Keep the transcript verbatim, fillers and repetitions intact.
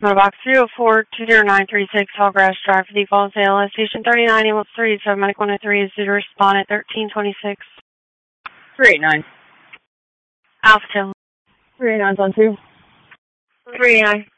Motobox three oh four two zero nine three six, Hallgrass Drive, for the Falls A L S, Station thirty-nine, ambulance three eighty-seven, Medic one oh three is due to respond at thirteen twenty-six. three eighty-nine. Alpha Tail. three eighty-nine's on two. three eighty-nine.